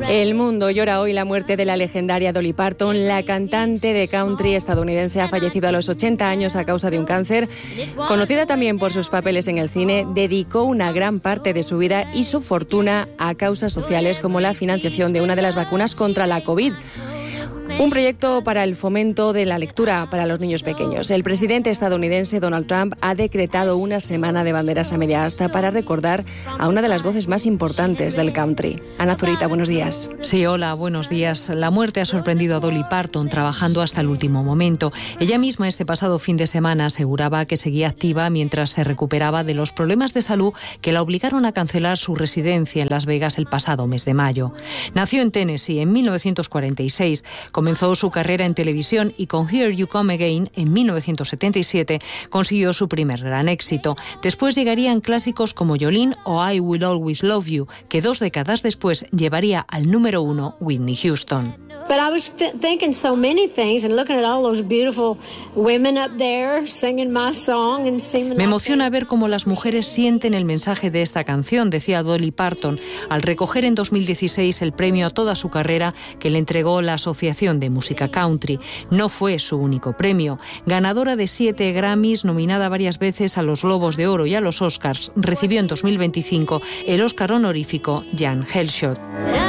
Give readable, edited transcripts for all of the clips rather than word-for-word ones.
El mundo llora hoy la muerte de la legendaria Dolly Parton. La cantante de country estadounidense ha fallecido a los 80 años a causa de un cáncer. Conocida también por sus papeles en el cine, dedicó una gran parte de su vida y su fortuna a causas sociales como la financiación de una de las vacunas contra la COVID. Un proyecto para el fomento de la lectura para los niños pequeños. El presidente estadounidense Donald Trump ha decretado una semana de banderas a media asta para recordar a una de las voces más importantes del country. Ana Zurita, buenos días. Sí, hola, buenos días. La muerte ha sorprendido a Dolly Parton trabajando hasta el último momento. Ella misma este pasado fin de semana aseguraba que seguía activa mientras se recuperaba de los problemas de salud que la obligaron a cancelar su residencia en Las Vegas el pasado mes de mayo. Nació en Tennessee en 1946. Comenzó su carrera en televisión y con Here You Come Again, en 1977, consiguió su primer gran éxito. Después llegarían clásicos como Jolene o I Will Always Love You, que 2 décadas después llevaría al número 1 Whitney Houston. But I was thinking so many things and looking at all those beautiful women up there singing my song and singing. Me emociona ver cómo las mujeres sienten el mensaje de esta canción, decía Dolly Parton, al recoger en 2016 el premio a toda su carrera que le entregó la Asociación de Música Country. No fue su único premio. Ganadora de 7 Grammys, nominada varias veces a los Globos de Oro y a los Oscars, recibió en 2025 el Oscar honorífico Jan Hellshot.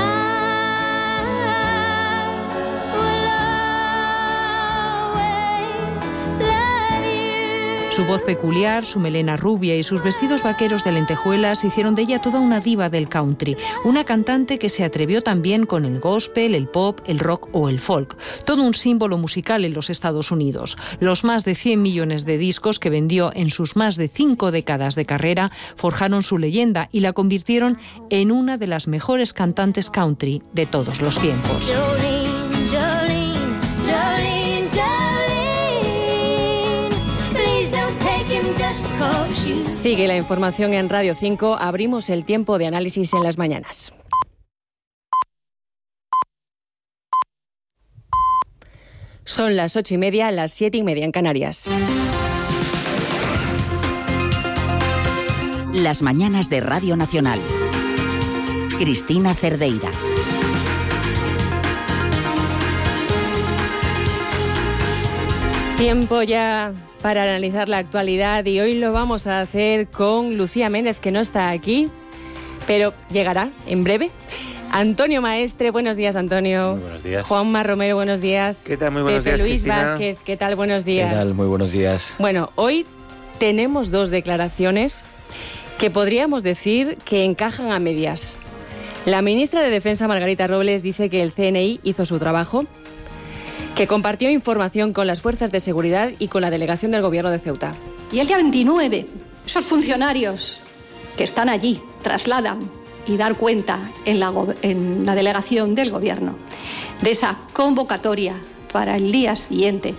Su voz peculiar, su melena rubia y sus vestidos vaqueros de lentejuelas hicieron de ella toda una diva del country, una cantante que se atrevió también con el gospel, el pop, el rock o el folk, todo un símbolo musical en los Estados Unidos. Los más de 100 millones de discos que vendió en sus más de 5 décadas de carrera forjaron su leyenda y la convirtieron en una de las mejores cantantes country de todos los tiempos. Sigue la información en Radio 5. Abrimos el tiempo de análisis en las mañanas. Son las 8:30, las 7:30 en Canarias. Las mañanas de Radio Nacional. Cristina Cerdeira. Tiempo ya para analizar la actualidad y hoy lo vamos a hacer con Lucía Méndez, que no está aquí, pero llegará en breve. Antonio Maestre, buenos días, Antonio. Muy buenos días. Juanma Romero, buenos días. ¿Qué tal? Muy buenos Pepe días, Luis Cristina. Vázquez, ¿qué tal? Buenos días. ¿Qué tal? Muy buenos días. Bueno, hoy tenemos 2 declaraciones que podríamos decir que encajan a medias. La ministra de Defensa, Margarita Robles, dice que el CNI hizo su trabajo, que compartió información con las fuerzas de seguridad y con la delegación del gobierno de Ceuta. Y el día 29, esos funcionarios que están allí trasladan y dar cuenta en la delegación del gobierno de esa convocatoria para el día siguiente.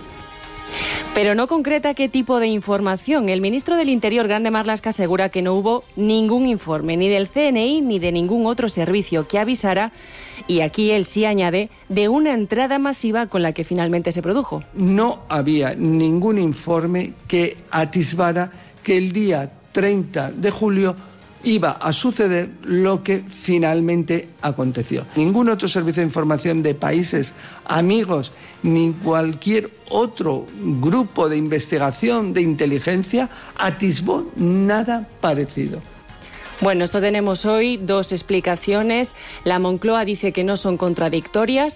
Pero no concreta qué tipo de información. El ministro del Interior, Grande Marlaska, asegura que no hubo ningún informe, ni del CNI ni de ningún otro servicio que avisara, y aquí él sí añade, de una entrada masiva con la que finalmente se produjo. No había ningún informe que atisbara que el día 30 de julio iba a suceder lo que finalmente aconteció. Ningún otro servicio de información de países amigos ni cualquier otro grupo de investigación de inteligencia atisbó nada parecido. Bueno, esto tenemos hoy 2 explicaciones. La Moncloa dice que no son contradictorias,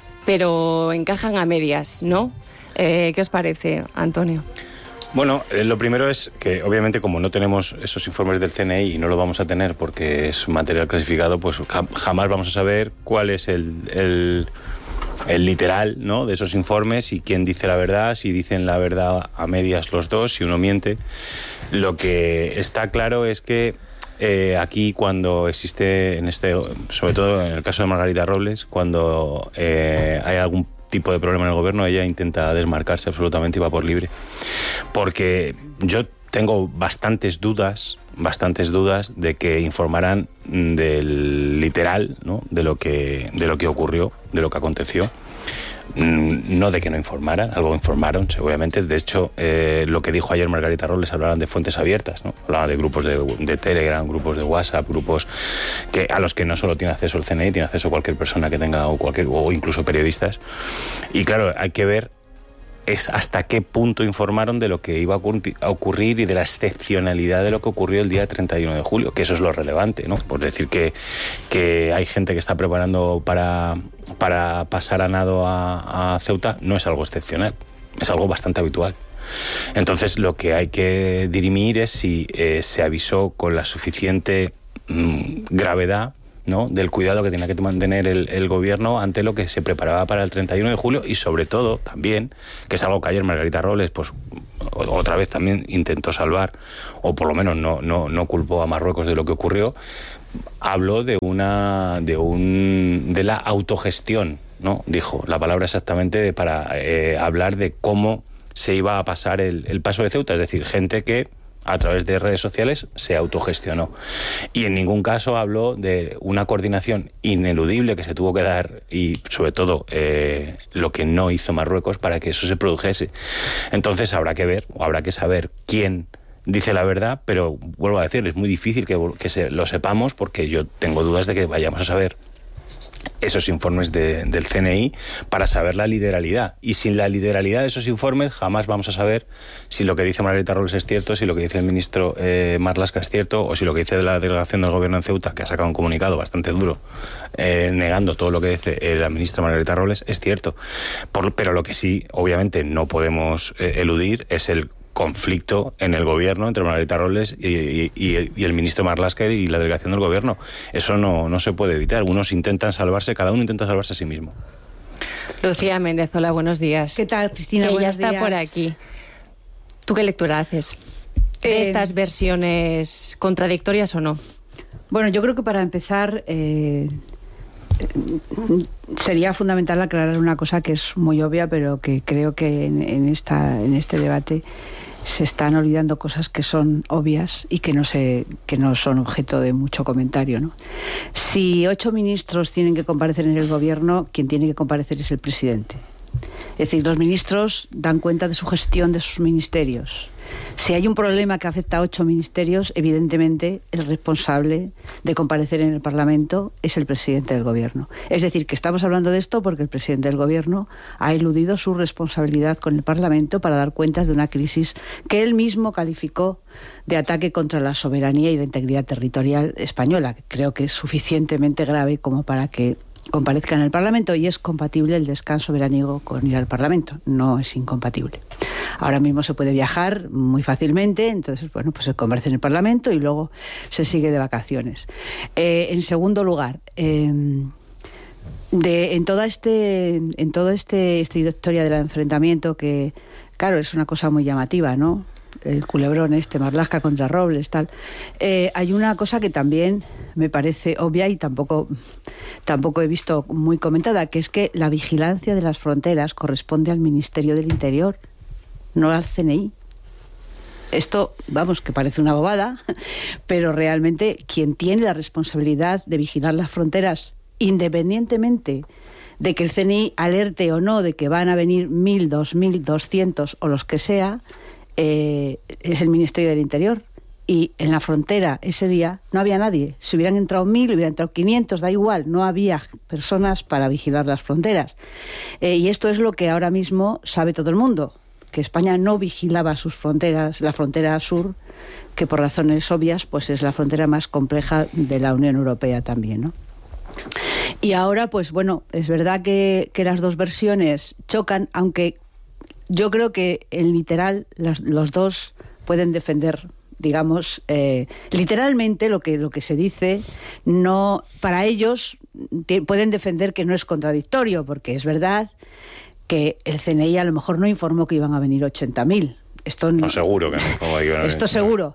pero encajan a medias, ¿no? ¿Qué os parece, Antonio? Bueno, lo primero es que obviamente como no tenemos esos informes del CNI y no lo vamos a tener porque es material clasificado, pues jamás vamos a saber cuál es el literal, ¿no?, de esos informes y quién dice la verdad, si dicen la verdad a medias los dos, si uno miente. Lo que está claro es que aquí cuando existe, sobre todo en el caso de Margarita Robles, cuando hay algún tipo de problema en el gobierno, ella intenta desmarcarse absolutamente y va por libre. Porque yo tengo bastantes dudas de que informarán del literal, ¿no?, de lo que ocurrió, de lo que aconteció. No de que no informaran, algo informaron, obviamente. De hecho, lo que dijo ayer Margarita Robles, hablaban de fuentes abiertas, ¿no? Hablaban de grupos de Telegram, grupos de WhatsApp, grupos a los que no solo tiene acceso el CNI, tiene acceso cualquier persona que tenga o incluso periodistas. Y claro, hay que ver hasta qué punto informaron de lo que iba a ocurrir y de la excepcionalidad de lo que ocurrió el día 31 de julio, que eso es lo relevante, ¿no? Por decir que hay gente que está preparando para pasar a nado a Ceuta, no es algo excepcional, es algo bastante habitual. Entonces, lo que hay que dirimir es si se avisó con la suficiente gravedad, ¿no?, del cuidado que tenía que mantener el gobierno ante lo que se preparaba para el 31 de julio y sobre todo también, que es algo que ayer Margarita Robles pues otra vez también intentó salvar, o por lo menos no culpó a Marruecos de lo que ocurrió, habló de la autogestión, ¿no? Dijo la palabra exactamente para hablar de cómo se iba a pasar el paso de Ceuta, es decir, gente que a través de redes sociales se autogestionó. Y en ningún caso habló de una coordinación ineludible que se tuvo que dar y, sobre todo, lo que no hizo Marruecos para que eso se produjese. Entonces habrá que ver, o habrá que saber quién dice la verdad, pero vuelvo a decir, es muy difícil que lo sepamos porque yo tengo dudas de que vayamos a saber esos informes del CNI para saber la literalidad. Y sin la literalidad de esos informes jamás vamos a saber si lo que dice Margarita Robles es cierto, si lo que dice el ministro Marlaska es cierto, o si lo que dice la delegación del gobierno en Ceuta, que ha sacado un comunicado bastante duro negando todo lo que dice la ministra Margarita Robles, es cierto. Pero lo que sí, obviamente, no podemos eludir es el conflicto en el gobierno entre Margarita Robles y el ministro Marlaska y la delegación del gobierno. Eso no se puede evitar. Algunos intentan salvarse, cada uno intenta salvarse a sí mismo. Lucía Méndez, hola, buenos días. ¿Qué tal, Cristina? Que buenos ya está días. por aquí. ¿Tú qué lectura haces de estas versiones contradictorias o no? Bueno, yo creo que para empezar sería fundamental aclarar una cosa que es muy obvia, pero que creo que en este debate se están olvidando cosas que son obvias y que no son objeto de mucho comentario, ¿no? Si 8 ministros tienen que comparecer en el gobierno, quien tiene que comparecer es el presidente. Es decir, los ministros dan cuenta de su gestión de sus ministerios. Si hay un problema que afecta a 8 ministerios, evidentemente el responsable de comparecer en el Parlamento es el presidente del Gobierno. Es decir, que estamos hablando de esto porque el presidente del Gobierno ha eludido su responsabilidad con el Parlamento para dar cuentas de una crisis que él mismo calificó de ataque contra la soberanía y la integridad territorial española, que creo que es suficientemente grave como para que comparezca en el Parlamento, y es compatible el descanso veraniego con ir al Parlamento, no es incompatible. Ahora mismo se puede viajar muy fácilmente, entonces, bueno, pues se comparece en el Parlamento y luego se sigue de vacaciones. En segundo lugar, en toda esta historia del enfrentamiento, que claro, es una cosa muy llamativa, ¿no? El culebrón Marlaska contra Robles, tal. Hay una cosa que también me parece obvia y tampoco he visto muy comentada, que es que la vigilancia de las fronteras corresponde al Ministerio del Interior, no al CNI. Esto, vamos, que parece una bobada, pero realmente quien tiene la responsabilidad de vigilar las fronteras, independientemente de que el CNI alerte o no de que van a venir 1.000, 2.000, 200 o los que sea, es el Ministerio del Interior. Y en la frontera ese día no había nadie. Si hubieran entrado 1.000, hubieran entrado 500, da igual, no había personas para vigilar las fronteras. Y esto es lo que ahora mismo sabe todo el mundo, que España no vigilaba sus fronteras, la frontera sur, que por razones obvias pues es la frontera más compleja de la Unión Europea también, ¿no? Y ahora, pues bueno, es verdad que las dos versiones chocan, aunque yo creo que en literal los dos pueden defender, digamos, literalmente lo que se dice, no, para ellos pueden defender que no es contradictorio, porque es verdad que el CNI a lo mejor no informó que iban a venir 80.000. Esto no, seguro que no. Esto seguro.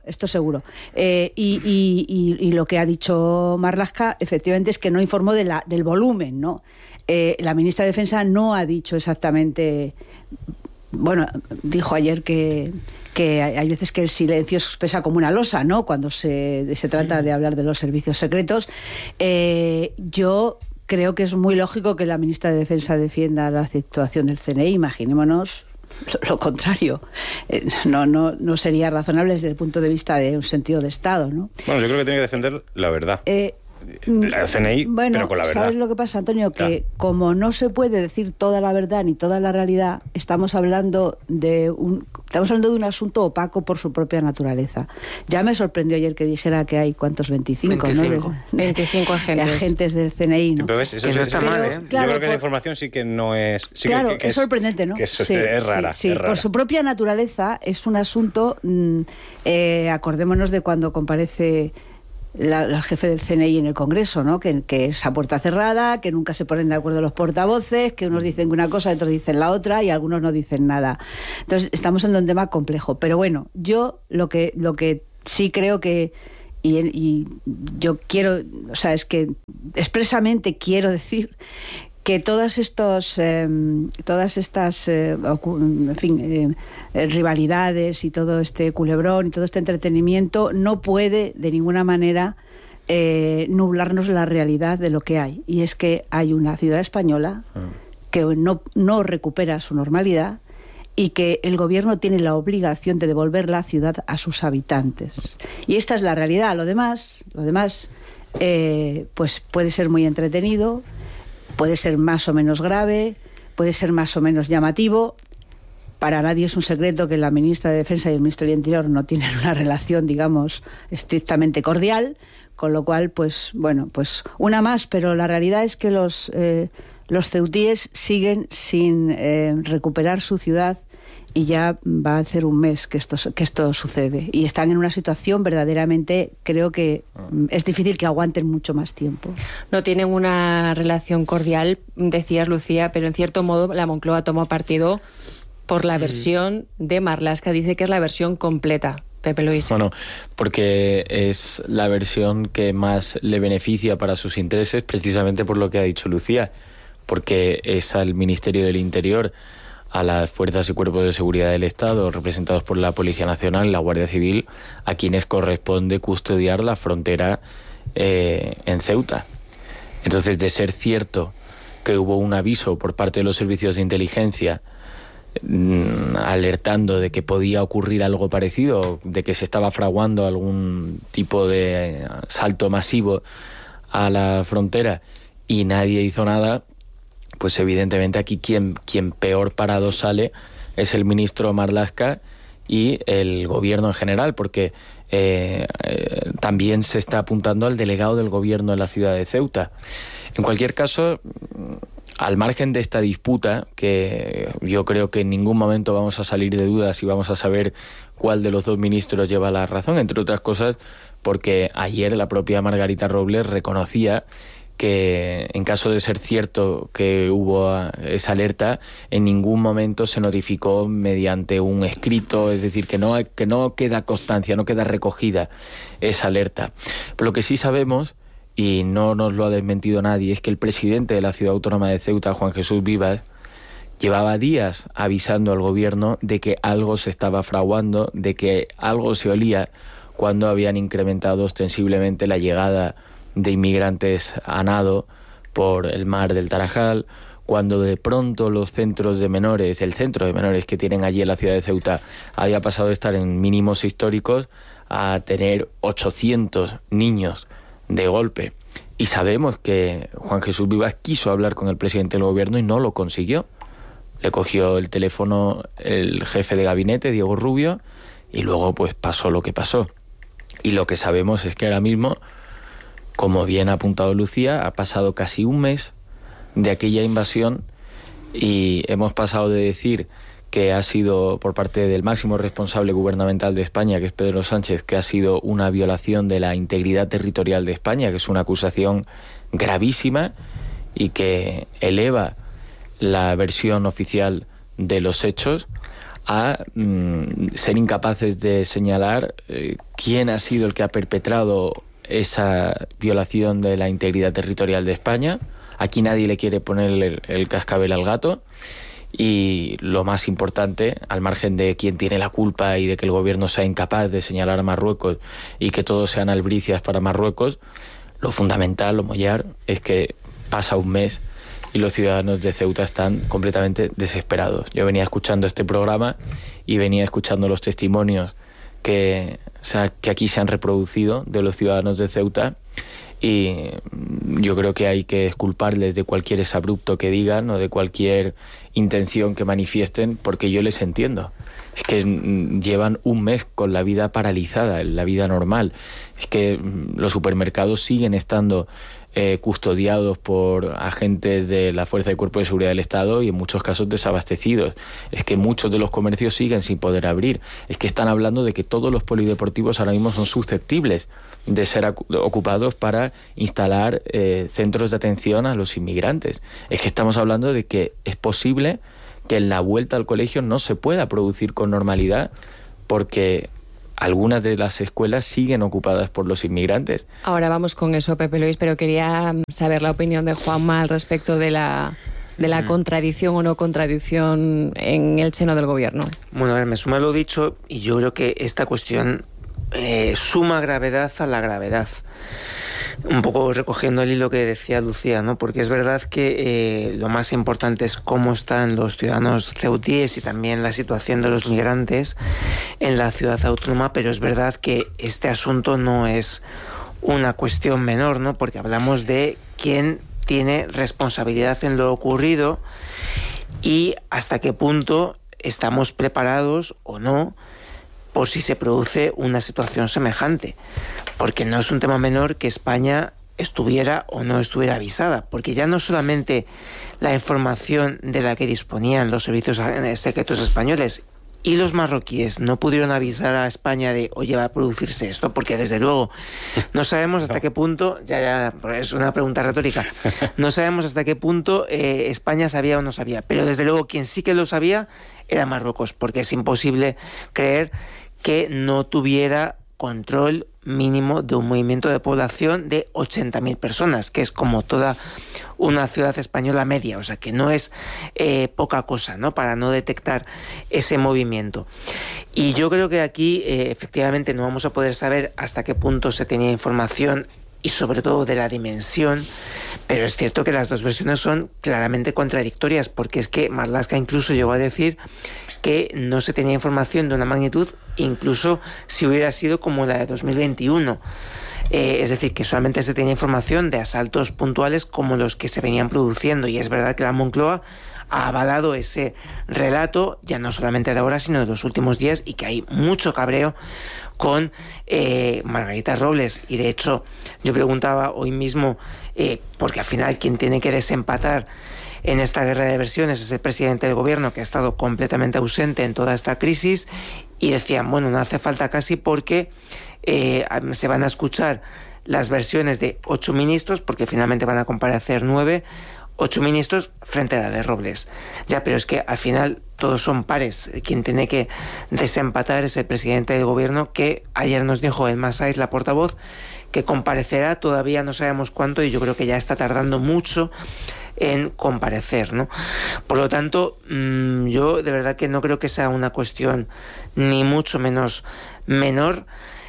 Y lo que ha dicho Marlaska, efectivamente, es que no informó del volumen, ¿no? La ministra de Defensa no ha dicho exactamente. Bueno, dijo ayer que hay veces que el silencio pesa como una losa, ¿no? Cuando se trata de hablar de los servicios secretos. Yo creo que es muy lógico que la ministra de Defensa defienda la situación del CNI. Imaginémonos lo contrario. No sería razonable desde el punto de vista de un sentido de Estado, ¿no? Bueno, yo creo que tiene que defender la verdad. La CNI, bueno, pero con la verdad. ¿Sabes lo que pasa, Antonio? Que como no se puede decir toda la verdad ni toda la realidad, estamos hablando de un asunto opaco por su propia naturaleza. Ya me sorprendió ayer que dijera que hay, ¿cuántos? 25, ¿no? 25 agentes del CNI, ¿no? Pero ves, eso no está mal, ¿eh? Claro, yo creo que esa información sí que no es... Sí claro, que es sorprendente, ¿no? Que es rara. Sí, es rara. Por su propia naturaleza es un asunto... acordémonos de cuando comparece el jefe del CNI en el Congreso, ¿no? Que es a puerta cerrada, que nunca se ponen de acuerdo los portavoces, que unos dicen una cosa, otros dicen la otra y algunos no dicen nada. Entonces estamos en un tema complejo. Pero bueno, yo lo que sí creo que y yo quiero, o sea, es que expresamente quiero decir que todas estas rivalidades y todo este culebrón y todo este entretenimiento no puede de ninguna manera nublarnos la realidad de lo que hay. Y es que hay una ciudad española que no recupera su normalidad y que el gobierno tiene la obligación de devolver la ciudad a sus habitantes. Y esta es la realidad. Lo demás pues puede ser muy entretenido, puede ser más o menos grave, puede ser más o menos llamativo. Para nadie es un secreto que la ministra de Defensa y el ministro del Interior no tienen una relación, digamos, estrictamente cordial, con lo cual, pues, bueno, pues una más, pero la realidad es que los ceutíes siguen sin recuperar su ciudad y ya va a hacer un mes que esto sucede. Y están en una situación verdaderamente, creo que es difícil que aguanten mucho más tiempo. No tienen una relación cordial, decías, Lucía, pero en cierto modo la Moncloa toma partido por la versión de Marlaska. Dice que es la versión completa. Pepe Luis. Bueno, porque es la versión que más le beneficia para sus intereses, precisamente por lo que ha dicho Lucía, porque es al Ministerio del Interior, a las fuerzas y cuerpos de seguridad del Estado, representados por la Policía Nacional y la Guardia Civil, a quienes corresponde custodiar la frontera en Ceuta. Entonces, de ser cierto que hubo un aviso por parte de los servicios de inteligencia alertando de que podía ocurrir algo parecido, de que se estaba fraguando algún tipo de salto masivo a la frontera y nadie hizo nada, pues evidentemente aquí quien peor parado sale es el ministro Marlaska y el gobierno en general, porque también se está apuntando al delegado del gobierno en la ciudad de Ceuta. En cualquier caso, al margen de esta disputa, que yo creo que en ningún momento vamos a salir de dudas y vamos a saber cuál de los dos ministros lleva la razón, entre otras cosas porque ayer la propia Margarita Robles reconocía que en caso de ser cierto que hubo esa alerta, en ningún momento se notificó mediante un escrito, es decir, que no queda constancia, no queda recogida esa alerta. Pero lo que sí sabemos, y no nos lo ha desmentido nadie, es que el presidente de la Ciudad Autónoma de Ceuta, Juan Jesús Vivas, llevaba días avisando al gobierno de que algo se estaba fraguando, de que algo se olía cuando habían incrementado ostensiblemente la llegada de inmigrantes a nado por el mar del Tarajal, cuando de pronto los centros de menores, el centro de menores que tienen allí en la ciudad de Ceuta, había pasado de estar en mínimos históricos a tener 800 niños de golpe. Y sabemos que Juan Jesús Vivas quiso hablar con el presidente del gobierno y no lo consiguió. Le cogió el teléfono el jefe de gabinete, Diego Rubio, y luego pues pasó lo que pasó. Y lo que sabemos es que ahora mismo, como bien ha apuntado Lucía, ha pasado casi un mes de aquella invasión y hemos pasado de decir que ha sido por parte del máximo responsable gubernamental de España, que es Pedro Sánchez, que ha sido una violación de la integridad territorial de España, que es una acusación gravísima y que eleva la versión oficial de los hechos, a ser incapaces de señalar quién ha sido el que ha perpetrado esa violación de la integridad territorial de España. Aquí nadie le quiere poner el cascabel al gato. Y lo más importante, al margen de quién tiene la culpa y de que el gobierno sea incapaz de señalar a Marruecos y que todos sean albricias para Marruecos, lo fundamental, lo mollar, es que pasa un mes y los ciudadanos de Ceuta están completamente desesperados. Yo venía escuchando este programa y venía escuchando los testimonios que aquí se han reproducido de los ciudadanos de Ceuta, y yo creo que hay que exculparles de cualquier exabrupto que digan o de cualquier intención que manifiesten, porque yo les entiendo. Es que llevan un mes con la vida paralizada, la vida normal. Es que los supermercados siguen estando custodiados por agentes de la Fuerza de Cuerpo de Seguridad del Estado y en muchos casos desabastecidos. Es que muchos de los comercios siguen sin poder abrir. Es que están hablando de que todos los polideportivos ahora mismo son susceptibles de ser ocupados para instalar centros de atención a los inmigrantes. Es que estamos hablando de que es posible que en la vuelta al colegio no se pueda producir con normalidad porque algunas de las escuelas siguen ocupadas por los inmigrantes. Ahora vamos con eso, Pepe Luis, pero quería saber la opinión de Juanma al respecto de la contradicción o no contradicción en el seno del gobierno. Bueno, a ver, me suma lo dicho, y yo creo que esta cuestión suma gravedad a la gravedad. Un poco recogiendo el hilo que decía Lucía, ¿no? Porque es verdad que lo más importante es cómo están los ciudadanos ceutíes y también la situación de los migrantes en la ciudad autónoma, pero es verdad que este asunto no es una cuestión menor, ¿no? Porque hablamos de quién tiene responsabilidad en lo ocurrido y hasta qué punto estamos preparados o no por si se produce una situación semejante. Porque no es un tema menor que España estuviera o no estuviera avisada, porque ya no solamente la información de la que disponían los servicios secretos españoles y los marroquíes no pudieron avisar a España de, oye, va a producirse esto, porque desde luego no sabemos hasta qué punto, ya es una pregunta retórica, no sabemos hasta qué punto España sabía o no sabía, pero desde luego quien sí que lo sabía era Marruecos, porque es imposible creer que no tuviera control mínimo de un movimiento de población de 80.000 personas, que es como toda una ciudad española media, o sea que no es poca cosa, ¿no?, para no detectar ese movimiento. Y yo creo que aquí efectivamente no vamos a poder saber hasta qué punto se tenía información y sobre todo de la dimensión, pero es cierto que las dos versiones son claramente contradictorias, porque es que Marlaska incluso llegó a decir que no se tenía información de una magnitud, incluso si hubiera sido como la de 2021. Es decir, que solamente se tenía información de asaltos puntuales como los que se venían produciendo. Y es verdad que la Moncloa ha avalado ese relato, ya no solamente de ahora, sino de los últimos días, y que hay mucho cabreo con Margarita Robles. Y de hecho, yo preguntaba hoy mismo, porque al final quien tiene que desempatar en esta guerra de versiones es el presidente del gobierno, que ha estado completamente ausente en toda esta crisis, y decían, bueno, no hace falta casi porque se van a escuchar las versiones de 8 ministros, porque finalmente van a comparecer 9, 8 ministros frente a la de Robles. Ya, pero es que al final todos son pares. Quien tiene que desempatar es el presidente del gobierno, que ayer nos dijo el Massáez, la portavoz, que comparecerá, todavía no sabemos cuánto, y yo creo que ya está tardando mucho en comparecer, ¿no? Por lo tanto, yo de verdad que no creo que sea una cuestión ni mucho menos menor.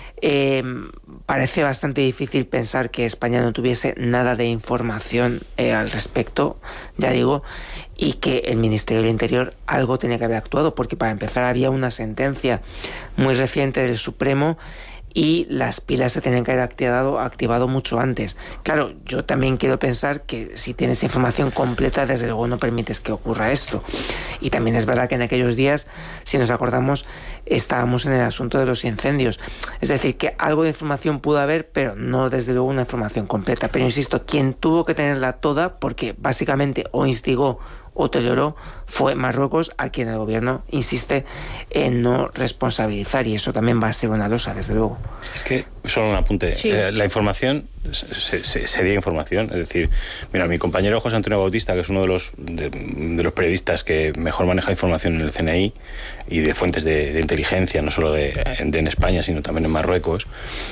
Parece bastante difícil pensar que España no tuviese nada de información al respecto, ya digo, y que el Ministerio del Interior algo tenía que haber actuado, porque para empezar había una sentencia muy reciente del Supremo y las pilas se tenían que haber activado mucho antes. Claro, yo también quiero pensar que si tienes información completa, desde luego no permites que ocurra esto. Y también es verdad que en aquellos días, si nos acordamos, estábamos en el asunto de los incendios. Es decir, que algo de información pudo haber, pero no desde luego una información completa. Pero insisto, quien tuvo que tenerla toda, porque básicamente o instigó o toleró, fue Marruecos, a quien el gobierno insiste en no responsabilizar, y eso también va a ser una losa, desde luego. Es que, solo un apunte, sí. La información, sería información, es decir, mira, mi compañero José Antonio Bautista, que es uno de los periodistas que mejor maneja información en el CNI y de fuentes de inteligencia, no solo en España, sino también en Marruecos,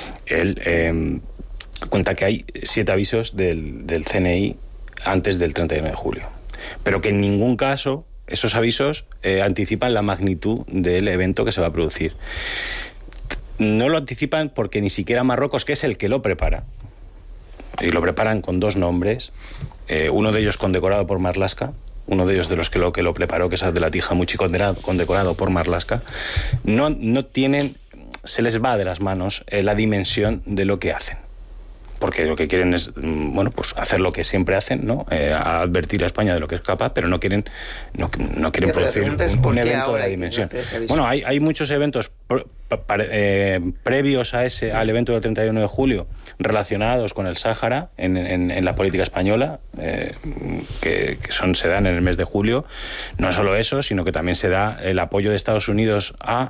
él cuenta que hay 7 avisos del CNI antes del 31 de julio. Pero que en ningún caso esos avisos anticipan la magnitud del evento que se va a producir. No lo anticipan porque ni siquiera Marruecos, que es el que lo prepara, y lo preparan con 2 nombres, uno de ellos condecorado por Marlaska, uno de ellos de los que lo preparó, que es de la Tija Muchi, condecorado por Marlaska, no tienen, se les va de las manos la dimensión de lo que hacen. Porque lo que quieren es, bueno, pues hacer lo que siempre hacen, ¿no? Advertir a España de lo que es capaz, pero no quieren producir un evento de la dimensión. Bueno, hay muchos eventos previos al evento del 31 de julio relacionados con el Sáhara en la política española, que se dan en el mes de julio. No solo eso, sino que también se da el apoyo de Estados Unidos a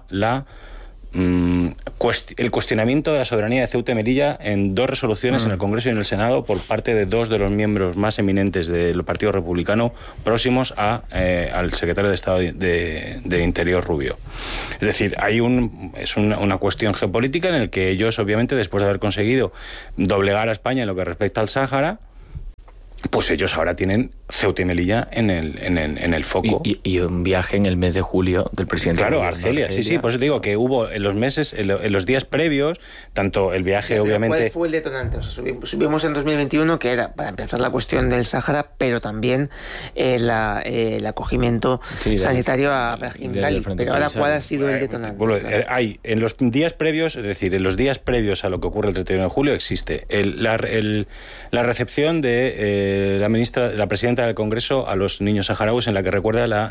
el cuestionamiento de la soberanía de Ceuta y Melilla en 2 resoluciones en el Congreso y en el Senado por parte de 2 de los miembros más eminentes del Partido Republicano próximos al secretario de Estado de Interior, Rubio. Es decir, es una cuestión geopolítica en la que ellos, obviamente, después de haber conseguido doblegar a España en lo que respecta al Sáhara, pues ellos ahora tienen Ceuta y Melilla en el foco. Y un viaje en el mes de julio del presidente. Claro, a Argelia, sí, por eso digo que hubo en los días previos, tanto el viaje, obviamente... ¿Cuál fue el detonante? O sea, subimos en 2021, que era para empezar la cuestión del Sáhara, pero también el acogimiento sanitario a Brahim Ghali. Pero ahora, ¿cuál ha sido el detonante? Hay, en los días previos, es decir, en los días previos a lo que ocurre el 31 de julio, existe la recepción de la presidenta del Congreso a los niños saharauis, en la que recuerda la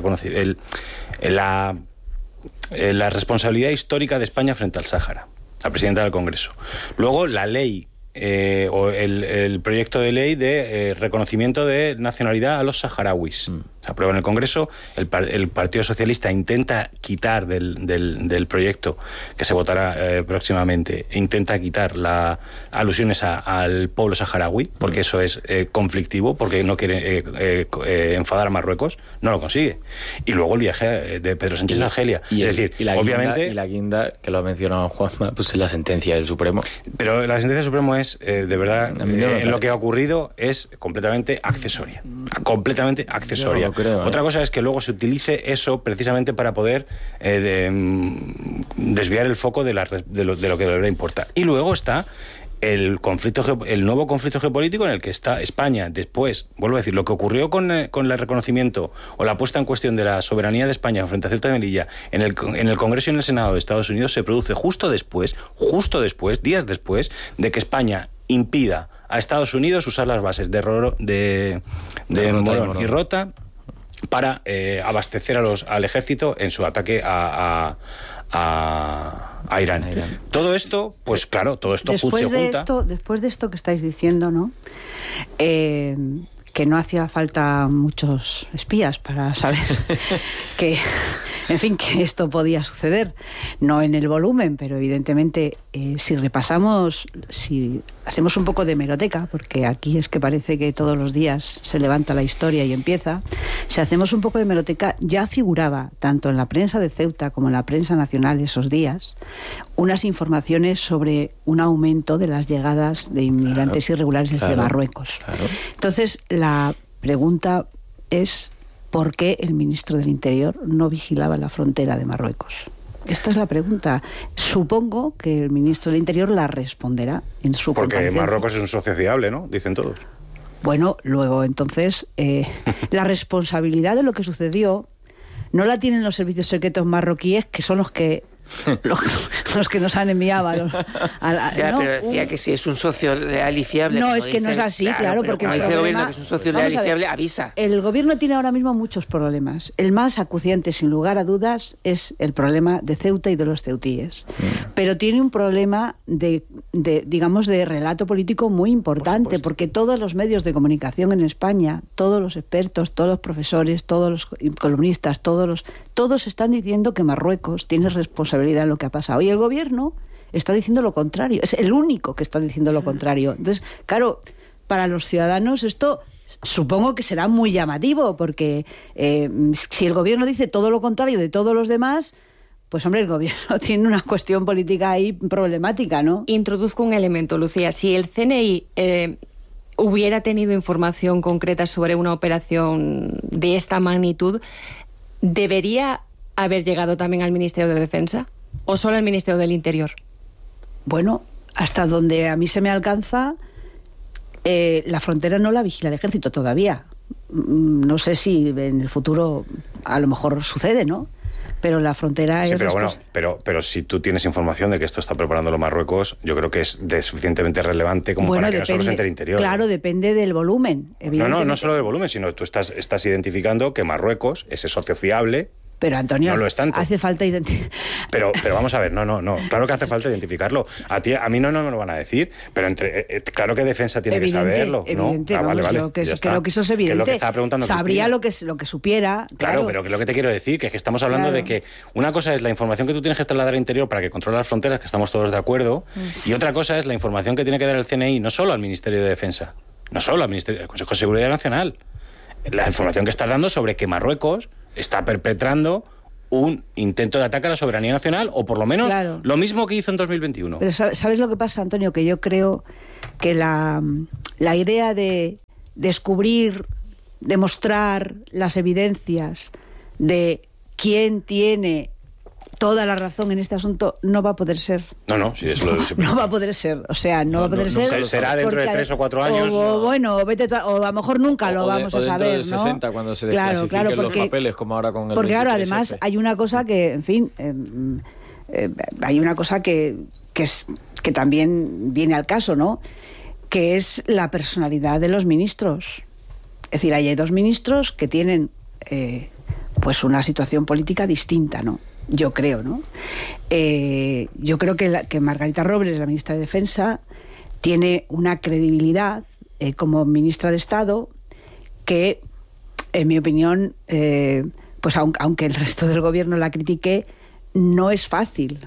responsabilidad histórica de España frente al Sáhara, la presidenta del Congreso. Luego la ley o el proyecto de ley de reconocimiento de nacionalidad a los saharauis. Se aprueba en el Congreso, el Partido Socialista intenta quitar del proyecto que se votará próximamente, intenta quitar las alusiones al pueblo saharaui, porque eso es conflictivo, porque no quiere enfadar a Marruecos, no lo consigue. Y luego el viaje de Pedro Sánchez a Argelia. Obviamente... la guinda, que lo ha mencionado Juanma, pues es la sentencia del Supremo. Pero la sentencia del Supremo es, de verdad, en lo que ha ocurrido, es completamente accesoria. Completamente accesoria. Creo, Otra cosa es que luego se utilice eso precisamente para poder desviar el foco de lo que debería importar. Y luego está el nuevo conflicto geopolítico en el que está España después. Vuelvo a decir, lo que ocurrió con el reconocimiento o la puesta en cuestión de la soberanía de España frente a Ceuta y Melilla en el Congreso y en el Senado de Estados Unidos se produce justo después, días después, de que España impida a Estados Unidos usar las bases de Morón y Rota para abastecer al ejército en su ataque a Irán. Todo esto, pues claro, todo esto después de esto que estáis diciendo, ¿no? Que no hacía falta muchos espías para saber que esto podía suceder, no en el volumen, pero evidentemente si hacemos un poco de hemeroteca, porque aquí es que parece que todos los días se levanta la historia y empieza, si hacemos un poco de hemeroteca, ya figuraba tanto en la prensa de Ceuta como en la prensa nacional esos días unas informaciones sobre un aumento de las llegadas de inmigrantes irregulares desde Marruecos. Entonces, la pregunta es: ¿por qué el ministro del Interior no vigilaba la frontera de Marruecos? Esta es la pregunta. Supongo que el ministro del Interior la responderá en su comparecencia. Porque Marruecos es un socio fiable, ¿no? Dicen todos. Bueno, luego entonces la responsabilidad de lo que sucedió no la tienen los servicios secretos marroquíes, que son los que nos han enviado pero decía que si es un socio leal y fiable. No, es que no es así, claro, porque dice el gobierno que es un socio leal y fiable, avisa. El gobierno tiene ahora mismo muchos problemas. El más acuciante, sin lugar a dudas, es el problema de Ceuta y de los ceutíes. Pero tiene un problema de relato político muy importante, porque todos los medios de comunicación en España, todos los expertos, todos los profesores, todos los columnistas, todos están diciendo que Marruecos tiene responsabilidad en lo que ha pasado. Y el gobierno está diciendo lo contrario. Es el único que está diciendo lo contrario. Entonces, claro, para los ciudadanos esto supongo que será muy llamativo, porque si el gobierno dice todo lo contrario de todos los demás, pues hombre, el gobierno tiene una cuestión política ahí problemática, ¿no? Introduzco un elemento, Lucía. Si el CNI hubiera tenido información concreta sobre una operación de esta magnitud, ¿debería haber llegado también al Ministerio de Defensa o solo al Ministerio del Interior? Bueno, hasta donde a mí se me alcanza, La frontera no la vigila el ejército todavía. No sé si en el futuro a lo mejor sucede, ¿no? Pero la frontera sí, es... pero bueno, pero si tú tienes información de que esto está preparándolo Marruecos, yo creo que es suficientemente relevante como para que no solo se entere el interior. Claro, depende del volumen, evidentemente. No solo del volumen, sino tú estás identificando que Marruecos, ese socio fiable... Pero Antonio, no lo es tanto. Hace falta identificar. Pero vamos a ver, no. Claro que hace falta identificarlo. A mí no me lo van a decir, pero claro que Defensa tiene que saberlo, ¿no? Vale, creo que eso es evidente. Que es lo que estaba preguntando Sabría lo que supiera. Claro, pero que lo que te quiero decir, que es que estamos hablando de que una cosa es la información que tú tienes que trasladar al interior para que controle las fronteras, que estamos todos de acuerdo, y otra cosa es la información que tiene que dar el CNI, no solo al Ministerio de Defensa, no solo al Consejo de Seguridad Nacional. La información que estás dando sobre que Marruecos está perpetrando un intento de ataque a la soberanía nacional, o por lo menos lo mismo que hizo en 2021. Pero ¿sabes lo que pasa, Antonio? Que yo creo que la idea de descubrir, demostrar las evidencias de quién tiene toda la razón en este asunto no va a poder ser. No, sí, eso no va a poder ser. O sea, no va a poder ser. Será dentro de 3 o 4 años. O a lo mejor nunca lo vamos a saber, dentro de 60, cuando se desclasifiquen los papeles, como ahora con el porque 23F. claro, además hay una cosa que, en fin, hay una cosa que también viene al caso, ¿no? Que es la personalidad de los ministros. Es decir, ahí hay 2 ministros que tienen pues una situación política distinta, ¿no? Yo creo, ¿no? Yo creo que Margarita Robles, la ministra de Defensa, tiene una credibilidad como ministra de Estado que, en mi opinión, pues aunque el resto del gobierno la critique, no es fácil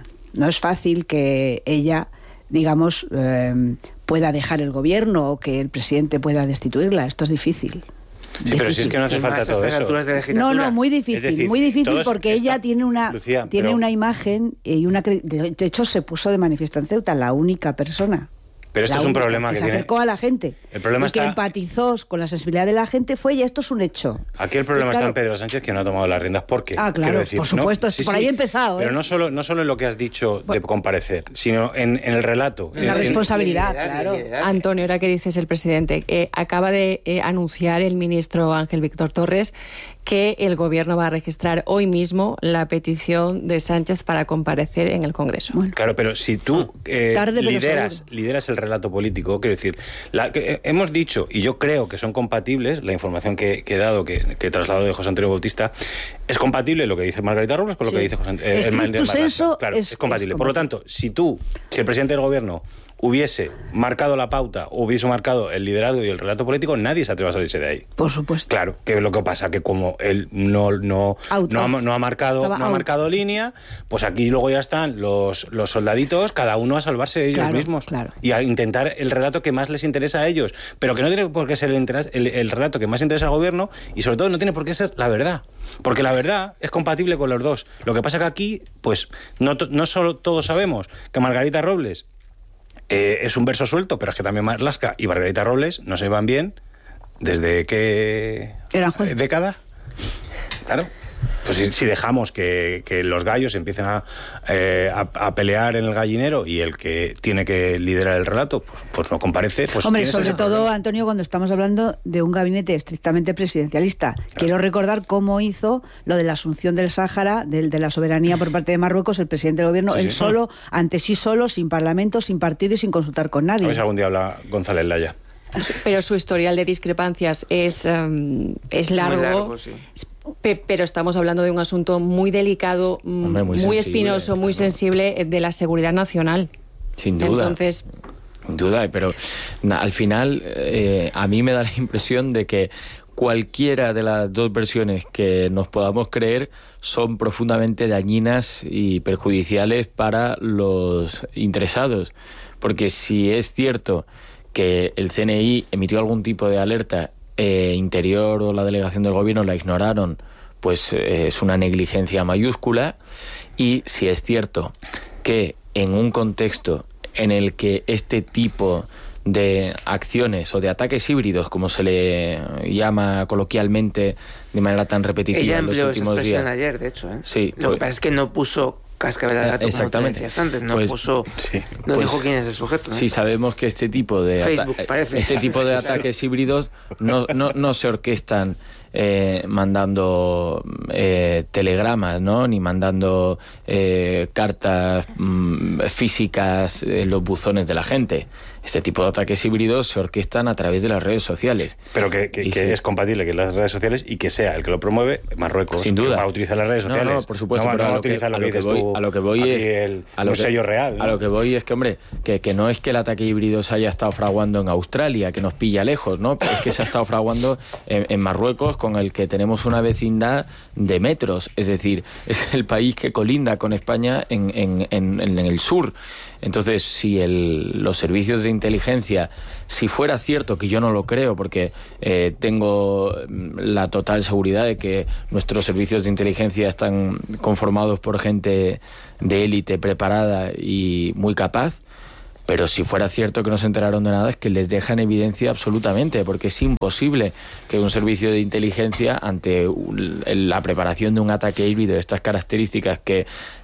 que ella, digamos, pueda dejar el gobierno o que el presidente pueda destituirla. Esto es difícil. Sí, pero si es que no hace falta todo eso. No, muy difícil, decir, muy difícil porque ella tiene una imagen y de hecho se puso de manifiesto en Ceuta, la única persona. Pero esto es un problema que se acercó a la gente. El problema y que empatizó con la sensibilidad de la gente fue, y esto es un hecho. Aquí el problema está en Pedro Sánchez, que no ha tomado las riendas. ¿Por qué? Claro, por supuesto, por ahí he empezado. Pero no solo en lo que has dicho de comparecer, sino en el relato. En la responsabilidad, claro. Antonio, ahora que dices el presidente, acaba de anunciar el ministro Ángel Víctor Torres que el gobierno va a registrar hoy mismo la petición de Sánchez para comparecer en el Congreso. Bueno. Claro, pero si tú lideras el relato político, quiero decir, hemos dicho, y yo creo que son compatibles, la información que he dado, que trasladado de José Antonio Bautista, es compatible lo que dice Margarita Robles con lo que dice José Antonio Bautista. Claro, es compatible. Por lo tanto, si el presidente del gobierno hubiese marcado la pauta o hubiese marcado el liderazgo y el relato político, nadie se atreve a salirse de ahí. Por supuesto. Claro, que lo que pasa que como él no ha marcado línea, pues aquí luego ya están los soldaditos, cada uno a salvarse ellos mismos. Claro. Y a intentar el relato que más les interesa a ellos. Pero que no tiene por qué ser el relato que más interesa al gobierno, y sobre todo no tiene por qué ser la verdad. Porque la verdad es compatible con los dos. Lo que pasa que aquí, pues, no solo todos sabemos que Margarita Robles es un verso suelto, pero es que también Marlaska y Margarita Robles no se van bien desde qué década. Claro. Pues si dejamos que los gallos empiecen a pelear en el gallinero y el que tiene que liderar el relato pues no comparece, pues hombre, sobre todo, Antonio, cuando estamos hablando de un gabinete estrictamente presidencialista. Claro. Quiero recordar cómo hizo lo de la asunción del Sáhara, de la soberanía por parte de Marruecos, el presidente del gobierno, él solo, ante sí solo, sin parlamento, sin partido y sin consultar con nadie. A ver si algún día habla González Laya. Pero su historial de discrepancias es largo. Muy largo, sí. Pero estamos hablando de un asunto muy delicado, muy espinoso, muy sensible de la seguridad nacional. Sin duda. Entonces, sin duda, pero al final a mí me da la impresión de que cualquiera de las dos versiones que nos podamos creer son profundamente dañinas y perjudiciales para los interesados. Porque si es cierto que el CNI emitió algún tipo de alerta, Interior o la delegación del gobierno la ignoraron, pues es una negligencia mayúscula. Y si es cierto que en un contexto en el que este tipo de acciones o de ataques híbridos, como se le llama coloquialmente de manera tan repetitiva ella en los empleó últimos esa expresión días ayer, de hecho, ¿eh? Sí, lo que pasa es que no puso cascabel al gato, como te decías antes, no puso, no dijo quién es el sujeto, ¿no? Sí, sabemos que este tipo de ataques híbridos no se orquestan mandando telegramas, ¿no? Ni mandando cartas físicas en los buzones de la gente. Este tipo de ataques híbridos se orquestan a través de las redes sociales. Pero que es compatible que las redes sociales y que sea el que lo promueve Marruecos. Sin duda. Va a utilizar las redes sociales. No, por supuesto. No, pero va a utilizar lo que dices tú. A lo que voy es un sello real, ¿no? A lo que voy es que, hombre, que no es que el ataque híbrido se haya estado fraguando en Australia, que nos pilla lejos, ¿no? Es que se ha estado fraguando en Marruecos, con el que tenemos una vecindad de metros. Es decir, es el país que colinda con España en el sur. Entonces, si los servicios de inteligencia, si fuera cierto, que yo no lo creo, porque tengo la total seguridad de que nuestros servicios de inteligencia están conformados por gente de élite preparada y muy capaz, pero si fuera cierto que no se enteraron de nada, es que les deja en evidencia absolutamente, porque es imposible que un servicio de inteligencia, ante la preparación de un ataque híbrido de estas características que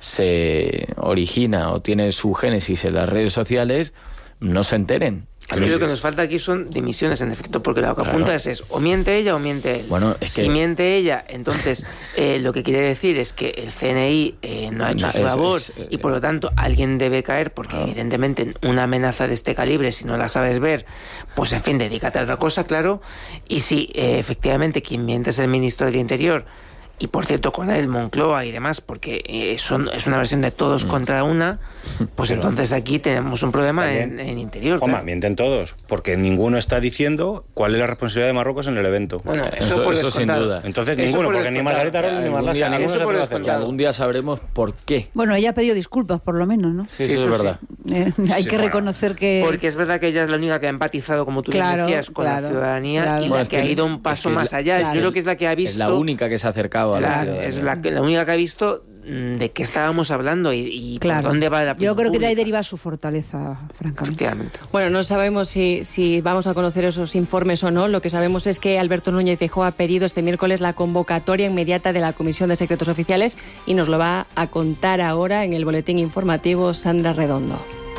se origina o tiene su génesis en las redes sociales, no se enteren. Es que lo que nos falta aquí son dimisiones, en efecto, porque lo que apunta es o miente ella o miente él. Bueno, si miente ella, entonces lo que quiere decir es que el CNI no ha hecho su labor y por lo tanto alguien debe caer, porque evidentemente una amenaza de este calibre, si no la sabes ver, pues en fin, dedícate a otra cosa, claro. Y si efectivamente quien miente es el ministro del Interior, y por cierto con él Moncloa y demás, porque es una versión de todos contra una, pues pero entonces aquí tenemos un problema en Interior. Mienten todos, porque ninguno está diciendo cuál es la responsabilidad de Marruecos en el evento. Bueno, eso sin duda. Entonces ninguno, porque ni Margarita Robles ni Marlaska, ninguno se algún día sabremos por qué. Bueno, ella ha pedido disculpas, por lo menos, ¿no? Sí, eso es verdad. Hay que reconocer que... Porque es verdad que ella es la única que ha empatizado, como tú decías, con la ciudadanía y la que ha ido un paso más allá. Yo creo que es la que ha visto... Es la única que se ha acercado. Es la única que ha visto de qué estábamos hablando y por dónde va la opinión Yo creo que de ahí pública. deriva su fortaleza, francamente. Bueno, no sabemos si vamos a conocer esos informes o no. Lo que sabemos es que Alberto Núñez Feijóo ha pedido este miércoles la convocatoria inmediata de la Comisión de Secretos Oficiales y nos lo va a contar ahora en el boletín informativo Sandra Redondo.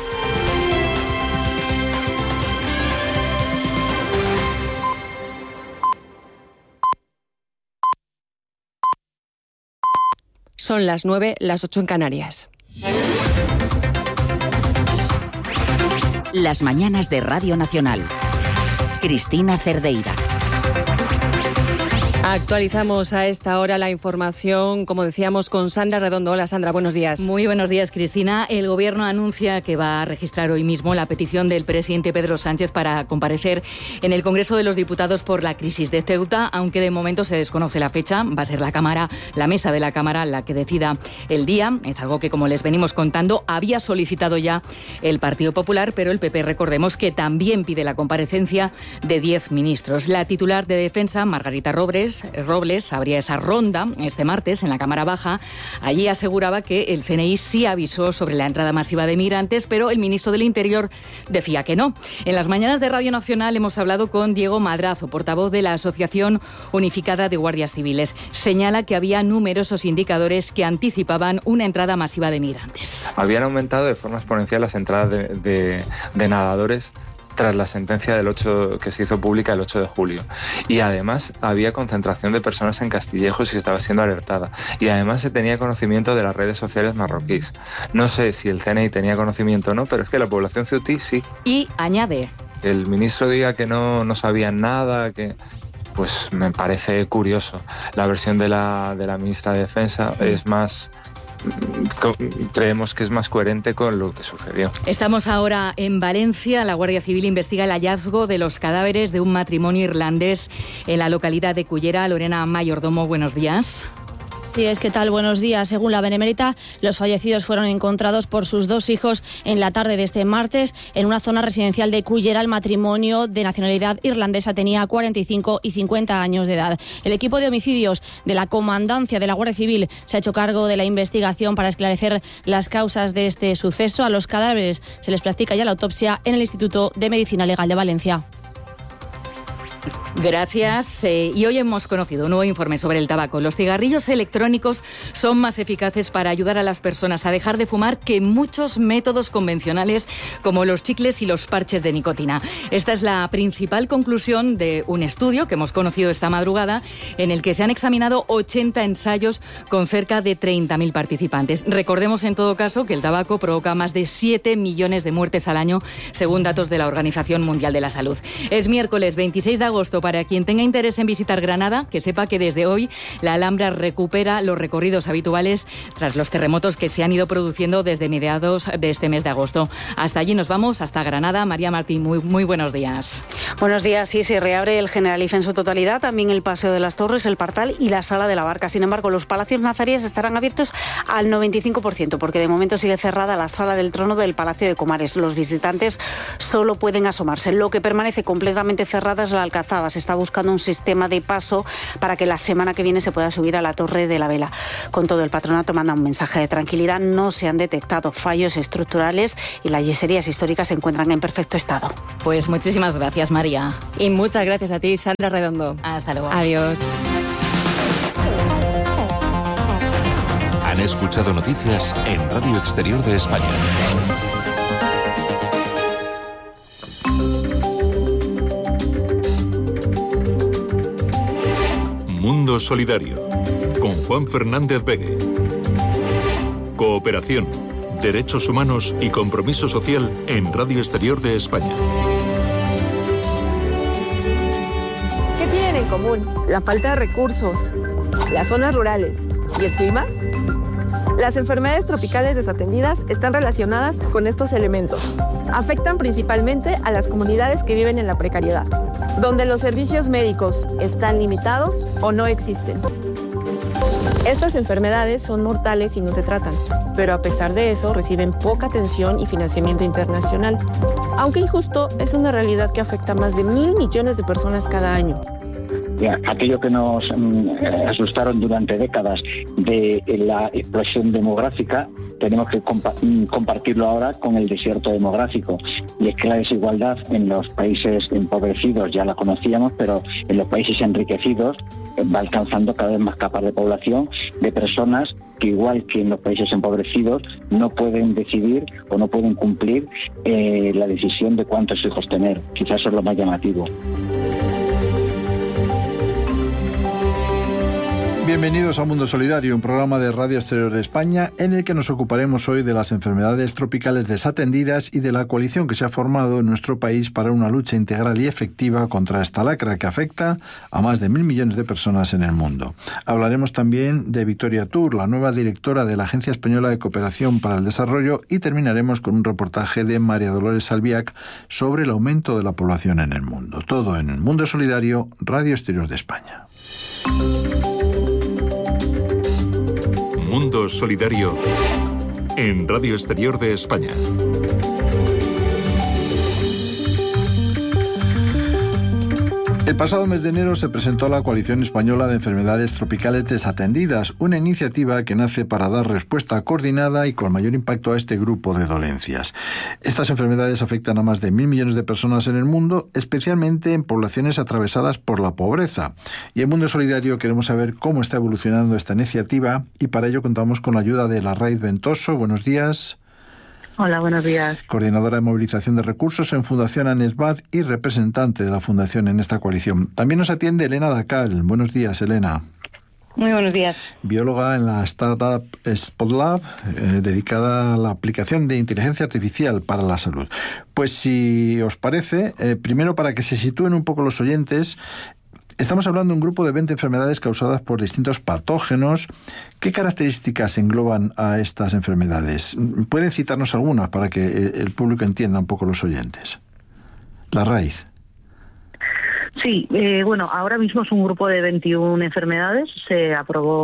Son las 9, las 8 en Canarias. Las mañanas de Radio Nacional. Cristina Cerdeira. Actualizamos a esta hora la información, como decíamos, con Sandra Redondo. Hola, Sandra, buenos días. Muy buenos días, Cristina. El Gobierno anuncia que va a registrar hoy mismo la petición del presidente Pedro Sánchez para comparecer en el Congreso de los Diputados por la crisis de Ceuta, aunque de momento se desconoce la fecha. Va a ser la mesa de la Cámara la que decida el día. Es algo que, como les venimos contando, había solicitado ya el Partido Popular, pero el PP, recordemos, que también pide la comparecencia de 10 ministros. La titular de Defensa, Margarita Robles, abría esa ronda este martes en la Cámara Baja. Allí aseguraba que el CNI sí avisó sobre la entrada masiva de migrantes, pero el ministro del Interior decía que no. En las mañanas de Radio Nacional hemos hablado con Diego Madrazo, portavoz de la Asociación Unificada de Guardias Civiles. Señala que había numerosos indicadores que anticipaban una entrada masiva de migrantes. Habían aumentado de forma exponencial las entradas de nadadores tras la sentencia que se hizo pública el 8 de julio. Y además había concentración de personas en Castillejos y estaba siendo alertada. Y además se tenía conocimiento de las redes sociales marroquíes. No sé si el CNI tenía conocimiento o no, pero es que la población ceutí sí. Y añade... El ministro diga que no sabían nada, pues me parece curioso. La versión de la ministra de Defensa es más... creemos que es más coherente con lo que sucedió. Estamos ahora en Valencia. La Guardia Civil investiga el hallazgo de los cadáveres de un matrimonio irlandés en la localidad de Cullera. Lorena Mayordomo, buenos días. Sí, ¿qué tal? Buenos días. Según la Benemérita, los fallecidos fueron encontrados por sus dos hijos en la tarde de este martes en una zona residencial de Cullera. El matrimonio de nacionalidad irlandesa tenía 45 y 50 años de edad. El equipo de homicidios de la Comandancia de la Guardia Civil se ha hecho cargo de la investigación para esclarecer las causas de este suceso. A los cadáveres se les practica ya la autopsia en el Instituto de Medicina Legal de Valencia. Gracias. Y hoy hemos conocido un nuevo informe sobre el tabaco. Los cigarrillos electrónicos son más eficaces para ayudar a las personas a dejar de fumar que muchos métodos convencionales como los chicles y los parches de nicotina. Esta es la principal conclusión de un estudio que hemos conocido esta madrugada, en el que se han examinado 80 ensayos con cerca de 30.000 participantes. Recordemos en todo caso que el tabaco provoca más de 7 millones de muertes al año, según datos de la Organización Mundial de la Salud. Es miércoles 26 de agosto. Para quien tenga interés en visitar Granada, que sepa que desde hoy la Alhambra recupera los recorridos habituales tras los terremotos que se han ido produciendo desde mediados de este mes de agosto. Hasta allí nos vamos, hasta Granada. María Martín, muy buenos días. Buenos días. Sí, se reabre el Generalife en su totalidad, también el Paseo de las Torres, el Partal y la Sala de la Barca. Sin embargo, los palacios nazaríes estarán abiertos al 95%, porque de momento sigue cerrada la Sala del Trono del Palacio de Comares. Los visitantes solo pueden asomarse. Lo que permanece completamente cerrada es la Alcazaba. Se está buscando un sistema de paso para que la semana que viene se pueda subir a la Torre de la Vela. Con todo, el patronato manda un mensaje de tranquilidad. No se han detectado fallos estructurales y las yeserías históricas se encuentran en perfecto estado. Pues muchísimas gracias, María. Y muchas gracias a ti, Sandra Redondo. Hasta luego. Adiós. Han escuchado noticias en Radio Exterior de España. Mundo Solidario, con Juan Fernández Begue. Cooperación, derechos humanos y compromiso social en Radio Exterior de España. ¿Qué tienen en común? La falta de recursos, las zonas rurales y el clima. Las enfermedades tropicales desatendidas están relacionadas con estos elementos. Afectan principalmente a las comunidades que viven en la precariedad, donde los servicios médicos están limitados o no existen. Estas enfermedades son mortales y no se tratan, pero a pesar de eso reciben poca atención y financiamiento internacional. Aunque injusto, es una realidad que afecta a más de 1.000 millones de personas cada año. Aquello que nos asustaron durante décadas de la explosión demográfica, tenemos que compartirlo ahora con el desierto demográfico. Y es que la desigualdad en los países empobrecidos ya la conocíamos, pero en los países enriquecidos va alcanzando cada vez más capas de población de personas que, igual que en los países empobrecidos, no pueden decidir o no pueden cumplir la decisión de cuántos hijos tener. Quizás eso es lo más llamativo. Bienvenidos a Mundo Solidario, un programa de Radio Exterior de España en el que nos ocuparemos hoy de las enfermedades tropicales desatendidas y de la coalición que se ha formado en nuestro país para una lucha integral y efectiva contra esta lacra que afecta a más de 1.000 millones de personas en el mundo. Hablaremos también de Victoria Tour, la nueva directora de la Agencia Española de Cooperación para el Desarrollo, y terminaremos con un reportaje de María Dolores Salviac sobre el aumento de la población en el mundo. Todo en Mundo Solidario, Radio Exterior de España. Mundo Solidario en Radio Exterior de España. El pasado mes de enero se presentó la Coalición Española de Enfermedades Tropicales Desatendidas, una iniciativa que nace para dar respuesta coordinada y con mayor impacto a este grupo de dolencias. Estas enfermedades afectan a más de 1.000 millones de personas en el mundo, especialmente en poblaciones atravesadas por la pobreza. Y en Mundo Solidario queremos saber cómo está evolucionando esta iniciativa, y para ello contamos con la ayuda de Larraíz Ventoso. Buenos días. Hola, buenos días. Coordinadora de movilización de recursos en Fundación ANESBAD y representante de la Fundación en esta coalición. También nos atiende Elena Dacal. Buenos días, Elena. Muy buenos días. Bióloga en la startup SpotLab, dedicada a la aplicación de inteligencia artificial para la salud. Pues si os parece, primero para que se sitúen un poco los oyentes, estamos hablando de un grupo de 20 enfermedades causadas por distintos patógenos. ¿Qué características engloban a estas enfermedades? ¿Pueden citarnos algunas para que el público entienda un poco, los oyentes? Larraíz. Sí, bueno, ahora mismo es un grupo de 21 enfermedades. Se aprobó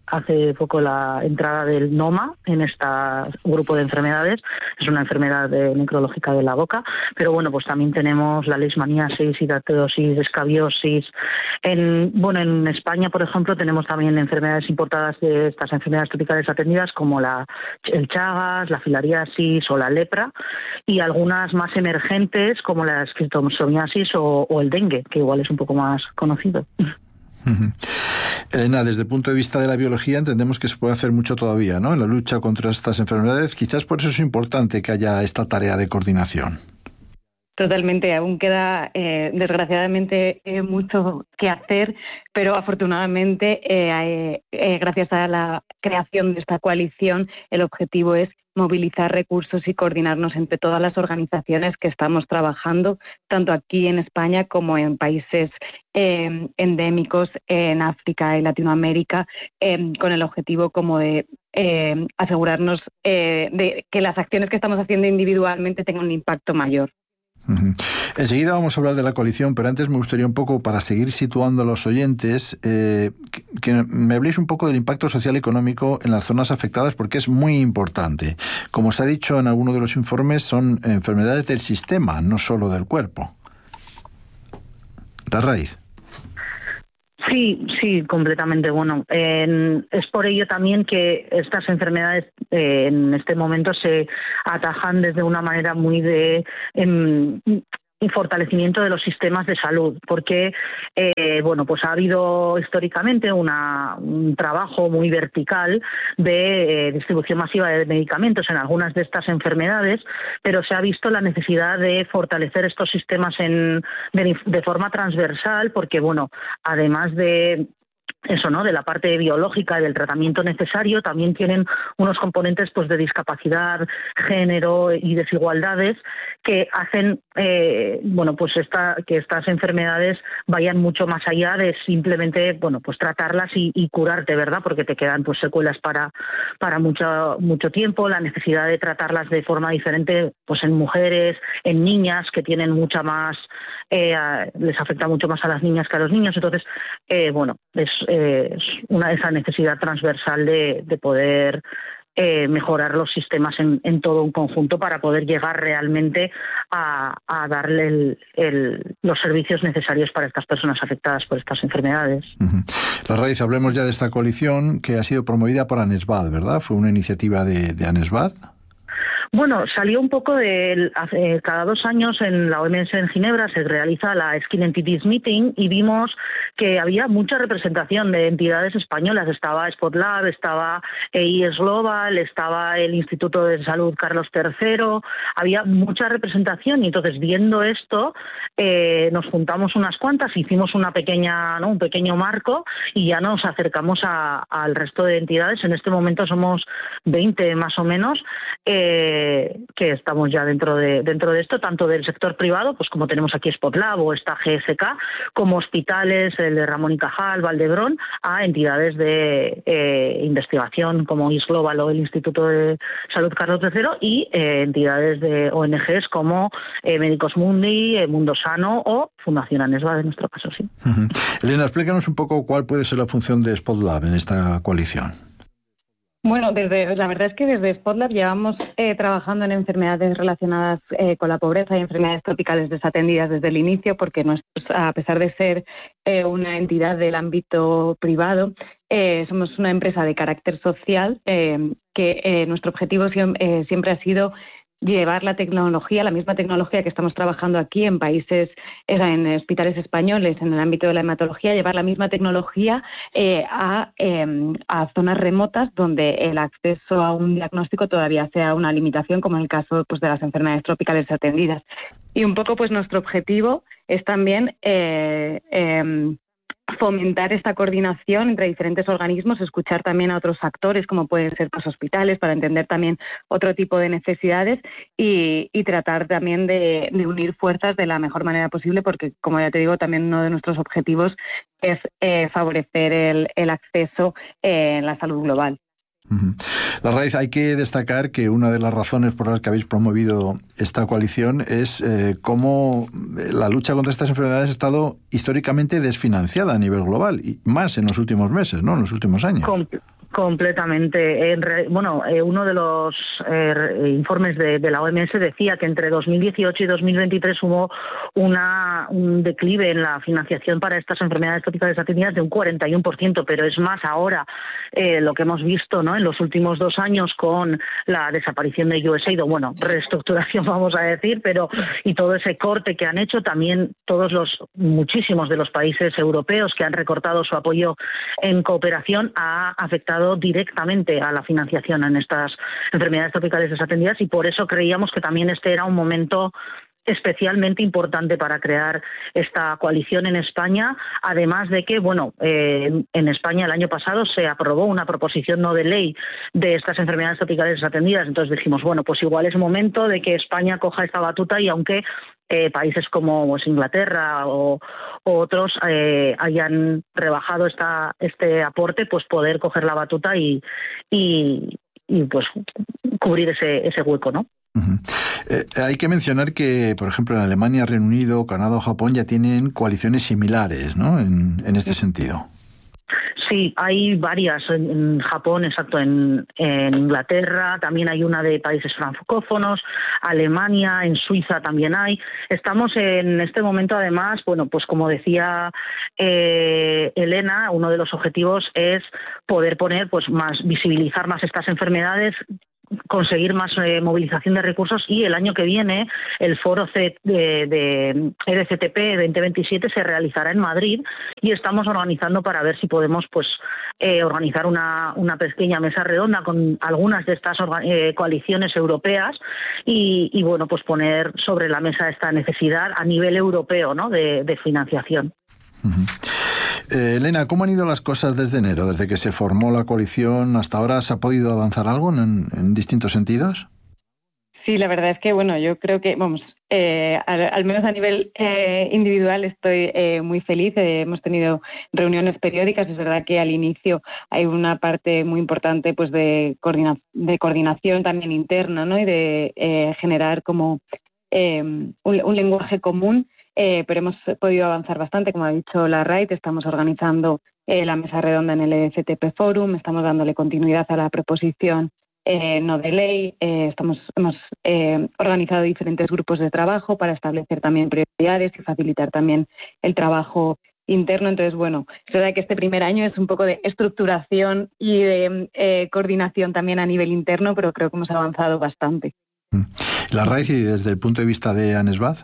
hace poco la entrada del NOMA en este grupo de enfermedades. Es una enfermedad necrológica de la boca, pero bueno, pues también tenemos la leishmaniasis, hidratosis, escabiosis. En España, por ejemplo, tenemos también enfermedades importadas de estas enfermedades tropicales atendidas, como el Chagas, la filariasis o la lepra, y algunas más emergentes como la esquistosomiasis o el dengue, que igual es un poco más conocido. Elena, desde el punto de vista de la biología entendemos que se puede hacer mucho todavía, ¿no?, en la lucha contra estas enfermedades. Quizás por eso es importante que haya esta tarea de coordinación. Totalmente, aún queda desgraciadamente mucho que hacer, pero afortunadamente gracias a la creación de esta coalición el objetivo es movilizar recursos y coordinarnos entre todas las organizaciones que estamos trabajando, tanto aquí en España como en países endémicos en África y Latinoamérica, con el objetivo como de asegurarnos de que las acciones que estamos haciendo individualmente tengan un impacto mayor. Enseguida vamos a hablar de la coalición, pero antes me gustaría un poco, para seguir situando a los oyentes, que me habléis un poco del impacto social y económico en las zonas afectadas, porque es muy importante. Como se ha dicho en alguno de los informes, son enfermedades del sistema, no solo del cuerpo. La raíz. Sí, completamente. Bueno, es por ello también que estas enfermedades en este momento se atajan desde una manera muy de fortalecimiento de los sistemas de salud, porque pues ha habido históricamente un trabajo muy vertical de distribución masiva de medicamentos en algunas de estas enfermedades, pero se ha visto la necesidad de fortalecer estos sistemas de forma transversal, porque además de eso, ¿no?, de la parte biológica y del tratamiento necesario, también tienen unos componentes de discapacidad, género y desigualdades que hacen que estas enfermedades vayan mucho más allá de simplemente tratarlas y curarte, ¿verdad? Porque te quedan secuelas para mucho tiempo, la necesidad de tratarlas de forma diferente en mujeres, en niñas que tienen mucha más les afecta mucho más a las niñas que a los niños. Entonces, es esa necesidad transversal de poder mejorar los sistemas en todo un conjunto para poder llegar realmente a darle los servicios necesarios para estas personas afectadas por estas enfermedades. La raíz, hablemos ya de esta coalición que ha sido promovida por ANESBAD, ¿verdad? ¿Fue una iniciativa de ANESBAD? Bueno, salió un poco cada 2 años en la OMS en Ginebra se realiza la Skin Entities Meeting y vimos que había mucha representación de entidades españolas. Estaba SpotLab, estaba EIS Global, estaba el Instituto de Salud Carlos III, había mucha representación y entonces viendo esto nos juntamos unas cuantas, hicimos un pequeño marco y ya nos acercamos al resto de entidades. En este momento somos 20 más o menos, que estamos ya dentro de esto, tanto del sector privado, pues como tenemos aquí SpotLab o esta GSK, como hospitales, el de Ramón y Cajal, Valdebrón, a entidades de investigación como EIS Global o el Instituto de Salud Carlos III y entidades de ONGs como Médicos Mundi, Mundo Sano o Fundación ANESBAD, en nuestro caso, sí. Elena, explícanos un poco cuál puede ser la función de SpotLab en esta coalición. Bueno, la verdad es que desde SpotLab llevamos trabajando en enfermedades relacionadas con la pobreza y enfermedades tropicales desatendidas desde el inicio, porque a pesar de ser una entidad del ámbito privado, somos una empresa de carácter social que nuestro objetivo siempre ha sido llevar la misma tecnología que estamos trabajando aquí en países, en hospitales españoles, en el ámbito de la hematología, llevar la misma tecnología a zonas remotas donde el acceso a un diagnóstico todavía sea una limitación, como en el caso de las enfermedades tropicales atendidas. Y un poco nuestro objetivo es también fomentar esta coordinación entre diferentes organismos, escuchar también a otros actores como pueden ser los hospitales para entender también otro tipo de necesidades y tratar también de unir fuerzas de la mejor manera posible, porque como ya te digo, también uno de nuestros objetivos es favorecer el acceso en la salud global. La raíz, hay que destacar que una de las razones por las que habéis promovido esta coalición es cómo la lucha contra estas enfermedades ha estado históricamente desfinanciada a nivel global y más en los últimos meses, ¿no?, en los últimos años. Completamente. Uno de los informes de la OMS decía que entre 2018 y 2023 hubo un declive en la financiación para estas enfermedades tropicales atendidas de un 41%, pero es más ahora lo que hemos visto, ¿no?, en los últimos 2 años con la desaparición de USAID, reestructuración vamos a decir, y todo ese corte que han hecho, también muchísimos de los países europeos que han recortado su apoyo en cooperación, ha afectado directamente a la financiación en estas enfermedades tropicales desatendidas, y por eso creíamos que también este era un momento especialmente importante para crear esta coalición en España, además de que, en España el año pasado se aprobó una proposición no de ley de estas enfermedades tropicales desatendidas, entonces dijimos, pues igual es momento de que España coja esta batuta, y aunque países como Inglaterra o otros hayan rebajado este aporte, pues poder coger la batuta y pues cubrir ese hueco, ¿no? Hay que mencionar que, por ejemplo, en Alemania, Reino Unido, Canadá o Japón ya tienen coaliciones similares, ¿no?, en este sentido. Sí, hay varias en Japón, exacto, en Inglaterra, también hay una de países francófonos, Alemania, en Suiza también hay. Estamos en este momento, además, pues como decía Elena, uno de los objetivos es poder poner, visibilizar más estas enfermedades, conseguir más movilización de recursos, y el año que viene el foro de EDCTP 2027 se realizará en Madrid, y estamos organizando para ver si podemos organizar una pequeña mesa redonda con algunas de estas coaliciones europeas y poner sobre la mesa esta necesidad a nivel europeo, ¿no?, de financiación. Elena, ¿cómo han ido las cosas desde enero? Desde que se formó la coalición hasta ahora, ¿se ha podido avanzar algo en distintos sentidos? Sí, la verdad es que, yo creo que, al menos a nivel individual estoy muy feliz. Hemos tenido reuniones periódicas. Es verdad que al inicio hay una parte muy importante de coordinación también interna, ¿no?, y de generar como un lenguaje común. Pero hemos podido avanzar bastante, como ha dicho Larraín. Estamos organizando la mesa redonda en el EDCTP Forum, estamos dándole continuidad a la proposición no de ley, hemos organizado diferentes grupos de trabajo para establecer también prioridades y facilitar también el trabajo interno. Entonces, es verdad que este primer año es un poco de estructuración y de coordinación también a nivel interno, pero creo que hemos avanzado bastante. Larraín, y desde el punto de vista de ANESBAD.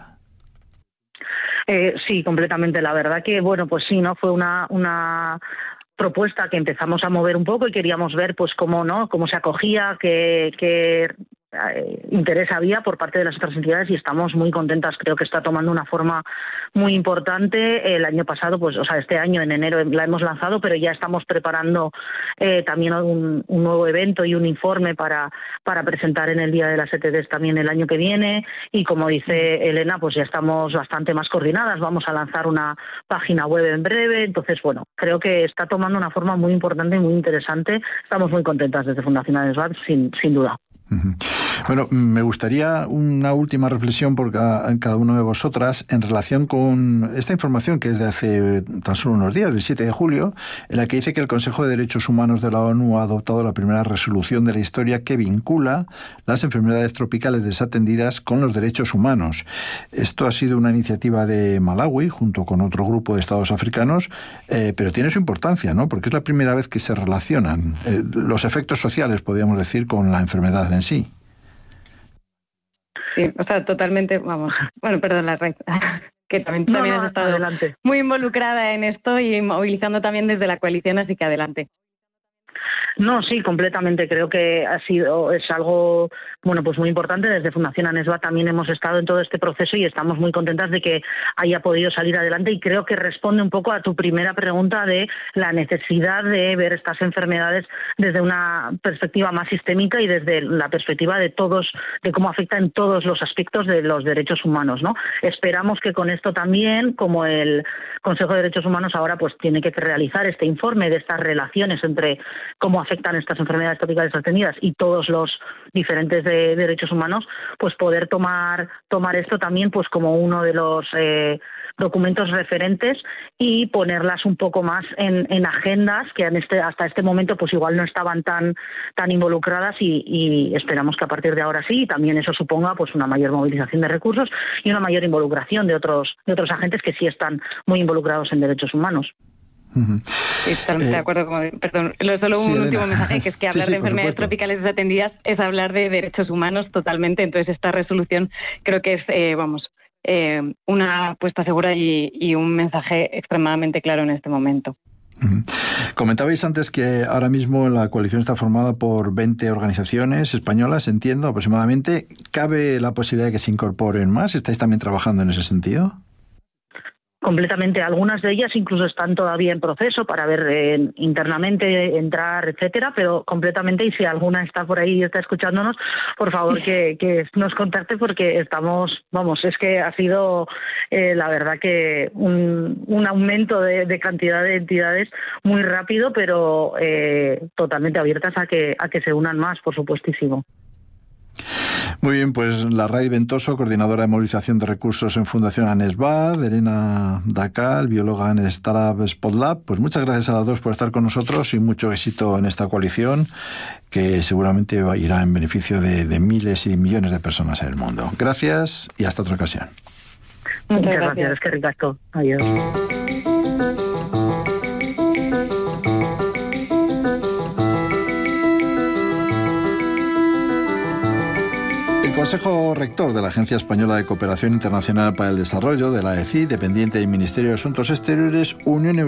Sí, completamente. La verdad que, pues sí, ¿no? Fue una propuesta que empezamos a mover un poco y queríamos ver, cómo se acogía, qué interés había por parte de las otras entidades, y estamos muy contentas. Creo que está tomando una forma muy importante. El año pasado, este año en enero la hemos lanzado, pero ya estamos preparando también un nuevo evento y un informe para presentar en el Día de las ETDs también el año que viene, y como dice Elena, ya estamos bastante más coordinadas. Vamos a lanzar una página web en breve. Entonces, creo que está tomando una forma muy importante y muy interesante. Estamos muy contentas desde Fundación ANESBAD, sin duda. Bueno, me gustaría una última reflexión por cada una de vosotras en relación con esta información que es de hace tan solo unos días, del 7 de julio, en la que dice que el Consejo de Derechos Humanos de la ONU ha adoptado la primera resolución de la historia que vincula las enfermedades tropicales desatendidas con los derechos humanos. Esto ha sido una iniciativa de Malawi junto con otro grupo de estados africanos, pero tiene su importancia, ¿no?, porque es la primera vez que se relacionan los efectos sociales, podríamos decir, con la enfermedad en sí. Sí, totalmente, perdón, Larraín, que también has estado adelante, muy involucrada en esto y movilizando también desde la coalición, así que adelante. No, sí, completamente. Creo que es algo muy importante. Desde Fundación ANESBAD también hemos estado en todo este proceso y estamos muy contentas de que haya podido salir adelante, y creo que responde un poco a tu primera pregunta de la necesidad de ver estas enfermedades desde una perspectiva más sistémica y desde la perspectiva de cómo afecta en todos los aspectos de los derechos humanos, ¿no? Esperamos que con esto también, como el Consejo de Derechos Humanos ahora tiene que realizar este informe de estas relaciones entre cómo cómo afectan estas enfermedades tropicales desatendidas y todos los diferentes derechos humanos, pues poder tomar esto también pues como uno de los documentos referentes y ponerlas un poco más en agendas que hasta este momento pues igual no estaban tan involucradas y esperamos que a partir de ahora sí, y también eso suponga pues una mayor movilización de recursos y una mayor involucración de otros agentes que sí están muy involucrados en derechos humanos. Sí, totalmente de acuerdo. Perdón, solo un último mensaje, que es que hablar de enfermedades tropicales desatendidas es hablar de derechos humanos totalmente. Entonces esta resolución creo que es una apuesta segura y un mensaje extremadamente claro en este momento. Comentabais antes que ahora mismo la coalición está formada por 20 organizaciones españolas, entiendo, aproximadamente. ¿Cabe la posibilidad de que se incorporen más? ¿Estáis también trabajando en ese sentido? Completamente. Algunas de ellas incluso están todavía en proceso para ver internamente, entrar, etcétera, pero completamente, y si alguna está por ahí y está escuchándonos, por favor que nos contacte, porque estamos, es que ha sido la verdad que un aumento de cantidad de entidades muy rápido, pero totalmente abiertas a que se unan más, por supuestísimo. Muy bien, pues la Ray Ventoso, coordinadora de movilización de recursos en Fundación ANESBAD, Elena Dacal, bióloga en Startup Spotlab, pues muchas gracias a las dos por estar con nosotros y mucho éxito en esta coalición que seguramente irá en beneficio de miles y millones de personas en el mundo. Gracias y hasta otra ocasión. Muchas gracias, es que ricasco. Adiós. El Consejo Rector de la Agencia Española de Cooperación Internacional para el Desarrollo, de la AECI, dependiente del Ministerio de Asuntos Exteriores, Unión Europea,